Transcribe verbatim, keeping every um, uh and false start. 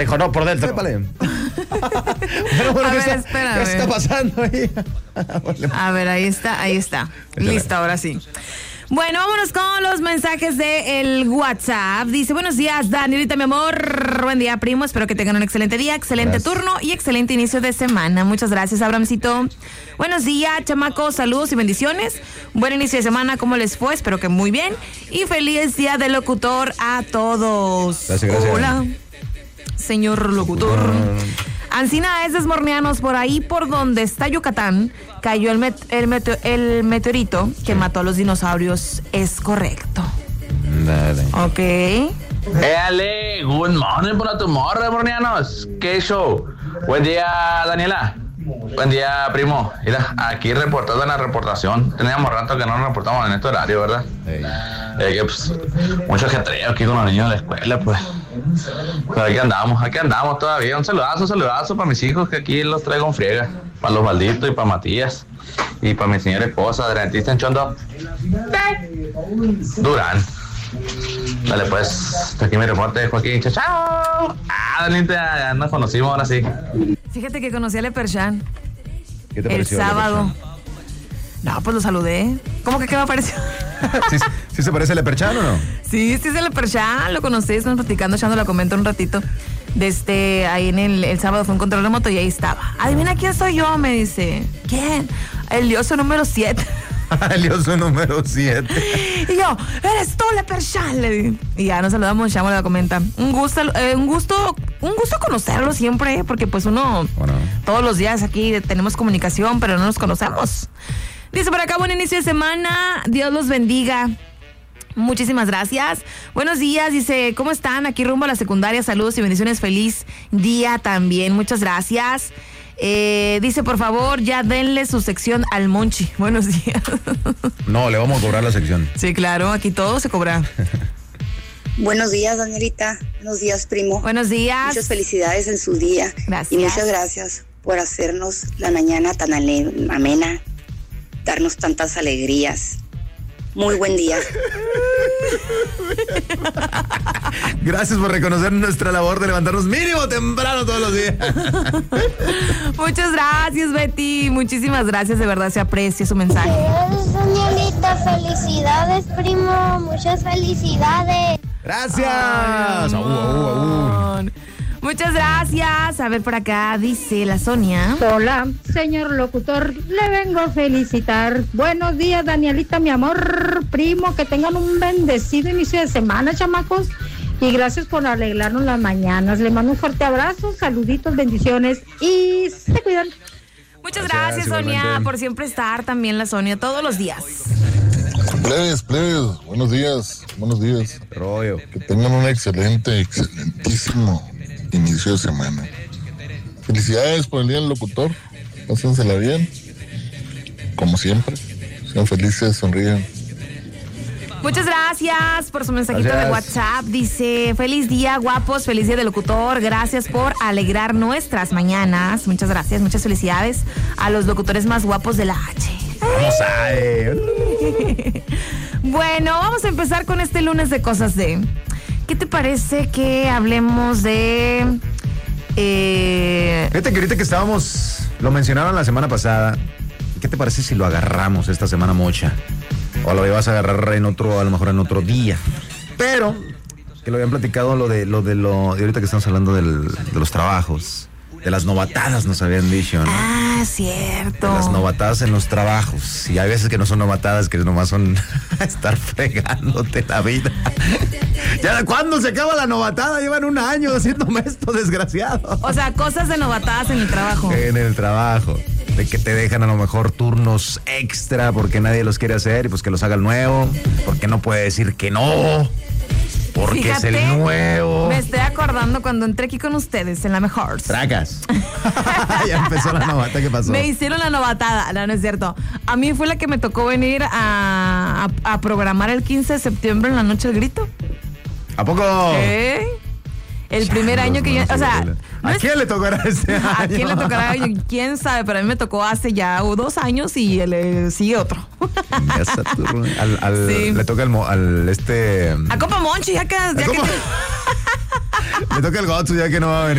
Dijo, no, por dentro. Bueno, bueno, A ¿qué, ver, está, espérame. ¿qué está pasando ahí? A ver, ahí está, ahí está. Échale. Listo, ahora sí. Bueno, vámonos con los mensajes del WhatsApp. Dice, buenos días, Danielita, mi amor. Buen día, primo. Espero que tengan un excelente día, excelente Gracias. turno y excelente inicio de semana. Muchas gracias, Abramcito. Buenos días, chamacos. Saludos y bendiciones. Buen inicio de semana. ¿Cómo les fue? Espero que muy bien. Y feliz día del locutor a todos. Gracias, gracias. Hola, señor locutor. Ancina es desmorneanos, por ahí por donde está Yucatán, cayó el, met- el, meteo- el meteorito que mató a los dinosaurios. Es correcto. Dale. Ok. Éale, good morning por la tomorrow, mornianos. ¿Qué show? Buen día, Daniela. Buen día, primo. Mira, aquí reportando en la reportación. Teníamos rato que no nos reportamos en este horario, ¿verdad? Hey. Eh, que, pues, mucho ajetreo aquí con los niños de la escuela, pues. Pero aquí andamos, aquí andamos todavía. Un saludazo, un saludazo para mis hijos que aquí los traigo en friega. Para los Balditos y para Matías. Y para mi señora esposa, de dentista en Chondo. Durán. Dale, pues, hasta aquí mi reporte, Joaquín. Chao, chao. Ah, Danita, ya nos conocimos ahora sí. Fíjate que conocí a Leperchan ¿Qué te el pareció? sábado. No, pues lo saludé. ¿Cómo que qué me pareció? ¿Sí, ¿Sí se parece a Leperchan o no? Sí, sí es el Leperchan, lo conocí, estamos platicando, echando la comento un ratito. Desde ahí en el, el sábado fue un control remoto y ahí estaba. Adivina quién soy yo, me dice. ¿Quién? El lioso número siete. El oso número siete. Y yo, eres tú, Leperchan, le di. Y ya nos saludamos, echamos la comenta. Un gusto, eh, un gusto, un gusto conocerlo siempre, ¿eh? Porque pues uno, Bueno. todos los días aquí tenemos comunicación, pero no nos conocemos. Dice por acá, buen inicio de semana, Dios los bendiga. Muchísimas gracias. Buenos días, dice, ¿cómo están? Aquí rumbo a la secundaria, saludos y bendiciones, feliz día también, muchas gracias. Eh, dice, por favor, ya denle su sección al Monchi. Buenos días. No, le vamos a cobrar la sección. Sí, claro, aquí todo se cobra. Buenos días, Danielita. Buenos días, primo. Buenos días. Muchas felicidades en su día. Gracias. Y muchas gracias por hacernos la mañana tan ale- amena, darnos tantas alegrías. Muy buen día. Gracias por reconocer nuestra labor de levantarnos mínimo temprano todos los días. Muchas gracias, Betty. Muchísimas gracias, de verdad se aprecia su mensaje. Danielita, felicidades, primo. Muchas felicidades. Gracias. Ay, Aú, aú, aú. Muchas gracias. A ver, por acá dice la Sonia. Hola, señor locutor, le vengo a felicitar. Buenos días, Danielita, mi amor, primo, que tengan un bendecido inicio de semana, chamacos. Y gracias por alegrarnos las mañanas. Le mando un fuerte abrazo, saluditos, bendiciones y se cuidan. Muchas Gracias, gracias, Sonia, igualmente. por siempre estar también la Sonia todos los días. Plebes, plebes, buenos días, buenos días. Rollo. Que tengan un excelente, excelentísimo inicio de semana. Felicidades por el día del locutor. Pásensela bien. Como siempre. Sean felices, sonríen. Muchas gracias por su mensajito Gracias. de WhatsApp. Dice, feliz día, guapos, feliz día del locutor. Gracias por alegrar nuestras mañanas. Muchas gracias, muchas felicidades a los locutores más guapos de la H. Vamos a ver. Bueno, vamos a empezar con este lunes de cosas de... ¿Qué te parece que hablemos de... Eh, Fíjate que ahorita que estábamos, lo mencionaron la semana pasada. ¿Qué te parece si lo agarramos esta semana, Mocha? O lo ibas a agarrar en otro, a lo mejor en otro día. Pero, que lo habían platicado lo de lo de lo. Y ahorita que estamos hablando del, de los trabajos. De las novatadas nos habían dicho, ¿no? ah, cierto. De las novatadas en los trabajos. Y hay veces que no son novatadas, que nomás son estar fregándote la vida. ¿Ya cuándo se acaba la novatada? Llevan un año haciéndome esto, desgraciado. O sea, cosas de novatadas en el trabajo. En el trabajo. De que te dejan a lo mejor turnos extra porque nadie los quiere hacer y pues que los haga el nuevo. Porque no puede decir que no. Porque Fíjate, es el nuevo. Me estoy acordando cuando entré aquí con ustedes en la mejor. Tracas. Ya empezó la novata, ¿qué pasó? Me hicieron la novatada, no, no es cierto. A mí fue la que me tocó venir a, a, a programar el quince de septiembre en la Noche del Grito. ¿A poco? ¿Eh? El primer Changos, año que yo, no, o sea, sí, no ¿a es- quién le tocará este año? ¿A quién le tocará? ¿Quién sabe? Pero a mí me tocó hace ya dos años y le sigue otro. Ya Saturno. Al, al, Sí. Le toca al, mo- al este... A Copa Monchi, ya que... Ya que ¿Cómo? Le toca el Gotsu ya que no va a venir.